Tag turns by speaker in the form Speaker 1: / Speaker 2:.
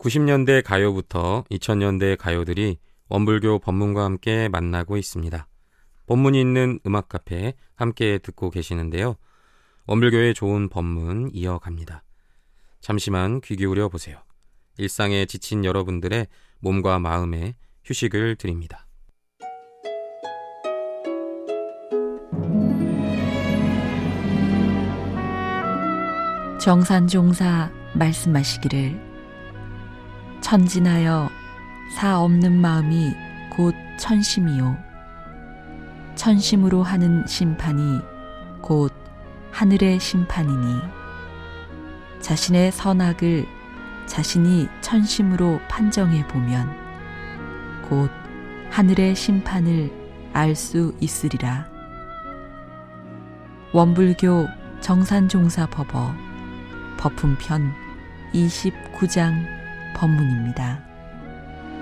Speaker 1: 90년대 가요부터 2000년대 가요들이 원불교 법문과 함께 만나고 있습니다. 법문이 있는 음악 카페 함께 듣고 계시는데요. 원불교의 좋은 법문 이어갑니다. 잠시만 귀 기울여 보세요. 일상에 지친 여러분들의 몸과 마음에 휴식을 드립니다.
Speaker 2: 정산종사 말씀하시기를 천진하여 사 없는 마음이 곧 천심이요 천심으로 하는 심판이 곧 하늘의 심판이니 자신의 선악을 자신이 천심으로 판정해 보면 곧 하늘의 심판을 알 수 있으리라. 원불교 정산종사법어 법품편 29장 법문입니다.